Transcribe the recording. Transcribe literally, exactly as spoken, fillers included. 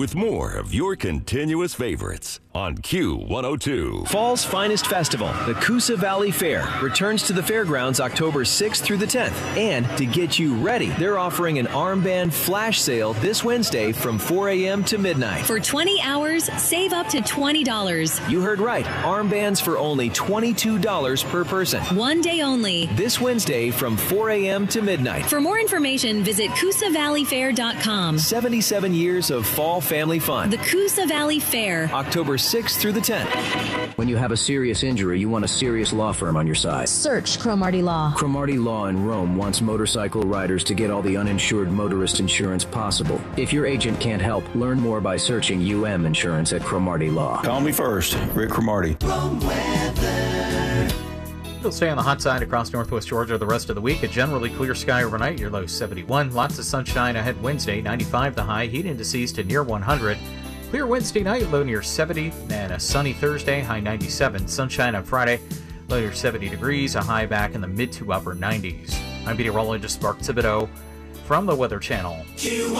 with more of your continuous favorites on Q one oh two. Fall's finest festival, the Coosa Valley Fair, returns to the fairgrounds October sixth through the tenth. And to get you ready, they're offering an armband flash sale this Wednesday from four a.m. to midnight. For twenty hours, save up to twenty dollars. You heard right. Armbands for only twenty-two dollars per person. One day only. This Wednesday from four a.m. to midnight. For more information, visit coosa valley fair dot com. seventy-seven years of fall family fun. The Coosa Valley Fair. October sixth through the tenth. When you have a serious injury, you want a serious law firm on your side. Search Cromartie Law. Cromartie Law in Rome wants motorcycle riders to get all the uninsured motorist insurance possible. If your agent can't help, learn more by searching U M Insurance at Cromartie Law. Call me first, Rick Cromartie. It'll stay on the hot side across northwest Georgia the rest of the week. A generally clear sky overnight. Your low seventy-one. Lots of sunshine ahead Wednesday. ninety-five the high. Heat indices to near one hundred. Clear Wednesday night. Low near seventy. And a sunny Thursday. High ninety-seven. Sunshine on Friday. Low near seventy degrees. A high back in the mid to upper nineties. I'm meteorologist Mark Thibodeau from the Weather Channel.